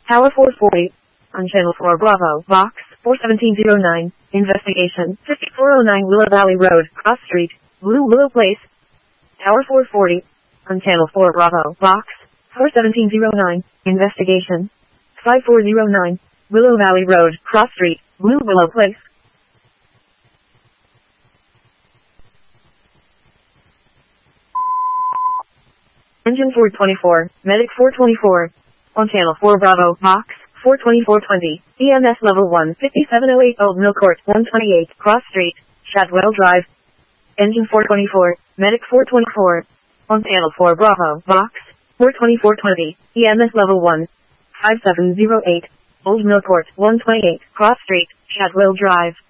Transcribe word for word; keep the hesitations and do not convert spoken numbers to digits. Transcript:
Tower four forty. On Channel four Bravo, Box four seventeen oh nine. Investigation, fifty-four oh nine Willow Valley Road, Cross Street, Blue Willow Place. Tower four forty. On Channel four Bravo, Box four seventeen oh nine. Investigation, five four oh nine. Willow Valley Road, Cross Street, Blue Willow Place. Engine four twenty-four, Medic four twenty-four. On Channel four Bravo, Box four twenty-four twenty. E M S Level one, fifty-seven oh eight Old Mill Court, one twenty-eight, Cross Street, Shadwell Drive. Engine four twenty-four, Medic four twenty-four. On Channel four Bravo, Box four twenty-four twenty. E M S Level one, five seven oh eight. Old Mill Court, one twenty-eight, Cross Street, Shadwell Drive.